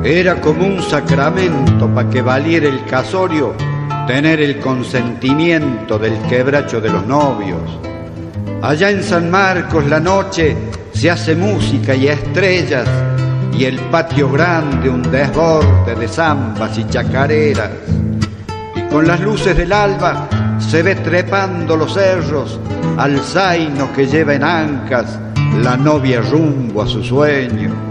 Era como un sacramento para que valiera el casorio tener el consentimiento del quebracho de los novios. Allá en San Marcos la noche se hace música y estrellas, y el patio grande un desborde de zambas y chacareras. Y con las luces del alba se ve trepando los cerros al zaino que lleva en ancas la novia rumbo a su sueño.